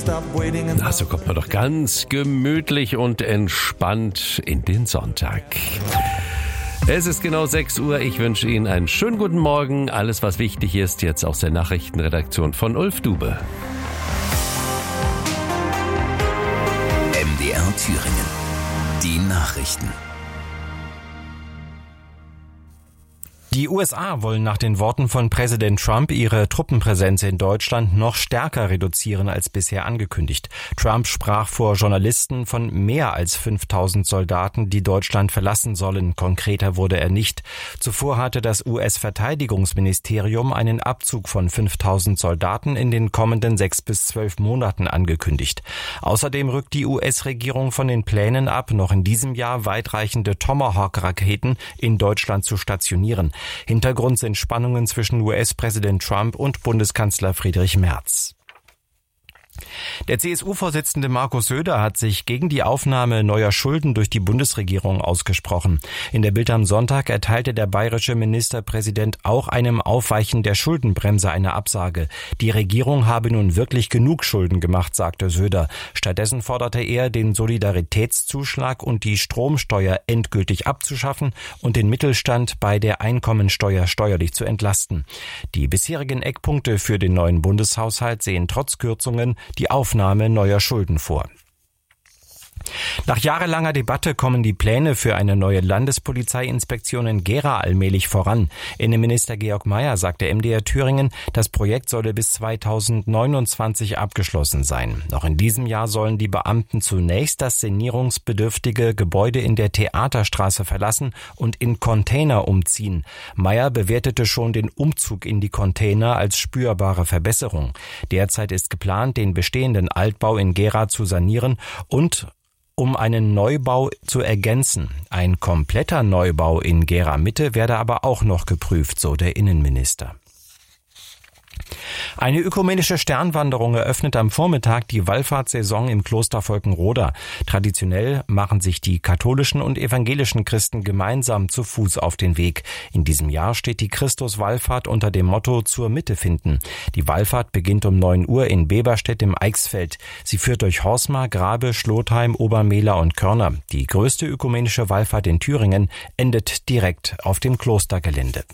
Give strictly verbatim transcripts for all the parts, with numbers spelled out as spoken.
Na, so kommt man doch ganz gemütlich und entspannt in den Sonntag. Es ist genau sechs Uhr. Ich wünsche Ihnen einen schönen guten Morgen. Alles, was wichtig ist, jetzt aus der Nachrichtenredaktion von Ulf Dube. M D R Thüringen. Die Nachrichten. Die U S A wollen nach den Worten von Präsident Trump ihre Truppenpräsenz in Deutschland noch stärker reduzieren als bisher angekündigt. Trump sprach vor Journalisten von mehr als fünftausend Soldaten, die Deutschland verlassen sollen. Konkreter wurde er nicht. Zuvor hatte das U S-Verteidigungsministerium einen Abzug von fünftausend Soldaten in den kommenden sechs bis zwölf Monaten angekündigt. Außerdem rückt die U S-Regierung von den Plänen ab, noch in diesem Jahr weitreichende Tomahawk-Raketen in Deutschland zu stationieren. Hintergrund sind Spannungen zwischen U S-Präsident Trump und Bundeskanzler Friedrich Merz. Der C S U-Vorsitzende Markus Söder hat sich gegen die Aufnahme neuer Schulden durch die Bundesregierung ausgesprochen. In der Bild am Sonntag erteilte der bayerische Ministerpräsident auch einem Aufweichen der Schuldenbremse eine Absage. Die Regierung habe nun wirklich genug Schulden gemacht, sagte Söder. Stattdessen forderte er, den Solidaritätszuschlag und die Stromsteuer endgültig abzuschaffen und den Mittelstand bei der Einkommensteuer steuerlich zu entlasten. Die bisherigen Eckpunkte für den neuen Bundeshaushalt sehen trotz Kürzungen die Aufnahme neuer Schulden vor. Nach jahrelanger Debatte kommen die Pläne für eine neue Landespolizeiinspektion in Gera allmählich voran. Innenminister Georg Mayer sagte M D R Thüringen, das Projekt solle bis zweitausendneunundzwanzig abgeschlossen sein. Noch in diesem Jahr sollen die Beamten zunächst das sanierungsbedürftige Gebäude in der Theaterstraße verlassen und in Container umziehen. Mayer bewertete schon den Umzug in die Container als spürbare Verbesserung. Derzeit ist geplant, den bestehenden Altbau in Gera zu sanieren und um einen Neubau zu ergänzen. Ein kompletter Neubau in Gera Mitte werde aber auch noch geprüft, so der Innenminister. Eine ökumenische Sternwanderung eröffnet am Vormittag die Wallfahrtssaison im Kloster Volkenroda. Traditionell machen sich die katholischen und evangelischen Christen gemeinsam zu Fuß auf den Weg. In diesem Jahr steht die Christuswallfahrt unter dem Motto zur Mitte finden. Die Wallfahrt beginnt um neun Uhr in Beberstedt im Eichsfeld. Sie führt durch Horsmar, Grabe, Schlotheim, Obermehler und Körner. Die größte ökumenische Wallfahrt in Thüringen endet direkt auf dem Klostergelände.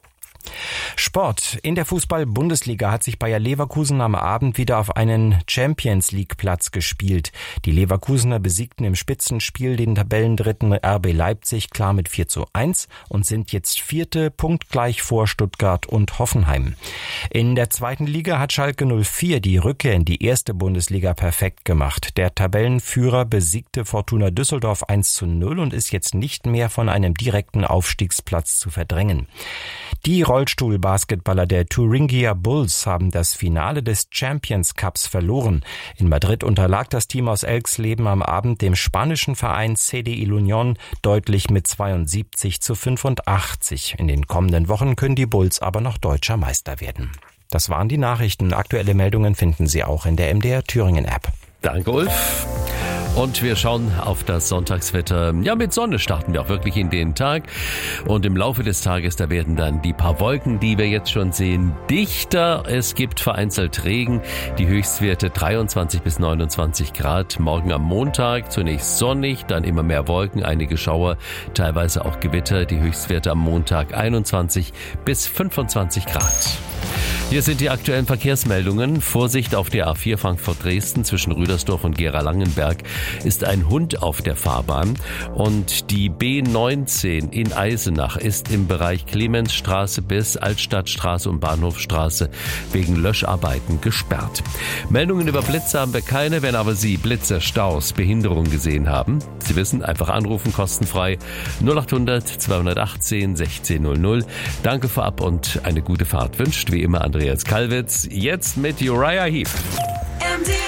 Sport. In der Fußball-Bundesliga hat sich Bayer Leverkusen am Abend wieder auf einen Champions-League-Platz gespielt. Die Leverkusener besiegten im Spitzenspiel den Tabellendritten R B Leipzig klar mit vier zu eins und sind jetzt Vierte, punktgleich vor Stuttgart und Hoffenheim. In der zweiten Liga hat Schalke null vier die Rückkehr in die erste Bundesliga perfekt gemacht. Der Tabellenführer besiegte Fortuna Düsseldorf eins zu null und ist jetzt nicht mehr von einem direkten Aufstiegsplatz zu verdrängen. Die Rollstuhlbasketballer der Thuringia Bulls haben das Finale des Champions Cups verloren. In Madrid unterlag das Team aus Elxleben am Abend dem spanischen Verein C D I Unión deutlich mit zweiundsiebzig zu fünfundachtzig. In den kommenden Wochen können die Bulls aber noch deutscher Meister werden. Das waren die Nachrichten. Aktuelle Meldungen finden Sie auch in der M D R Thüringen App. Danke, Ulf. Und wir schauen auf das Sonntagswetter. Ja, mit Sonne starten wir auch wirklich in den Tag. Und im Laufe des Tages, da werden dann die paar Wolken, die wir jetzt schon sehen, dichter. Es gibt vereinzelt Regen. Die Höchstwerte dreiundzwanzig bis neunundzwanzig Grad. Morgen am Montag zunächst sonnig, dann immer mehr Wolken, einige Schauer, teilweise auch Gewitter. Die Höchstwerte am Montag einundzwanzig bis fünfundzwanzig Grad. Hier sind die aktuellen Verkehrsmeldungen. Vorsicht auf der A vier Frankfurt-Dresden zwischen Rüdersdorf und Gera-Langenberg ist ein Hund auf der Fahrbahn. Und die B neunzehn in Eisenach ist im Bereich Clemensstraße bis Altstadtstraße und Bahnhofstraße wegen Löscharbeiten gesperrt. Meldungen über Blitze haben wir keine. Wenn aber Sie Blitze, Staus, Behinderungen gesehen haben, Sie wissen, einfach anrufen, kostenfrei null acht hundert zweihundertachtzehn sechzehn null null. Danke vorab und eine gute Fahrt wünscht wie immer Andreas Kalwitz. Jetzt mit Uriah Heep. M D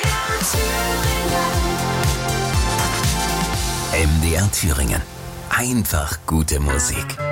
R Thüringen. M D R Thüringen. Einfach gute Musik.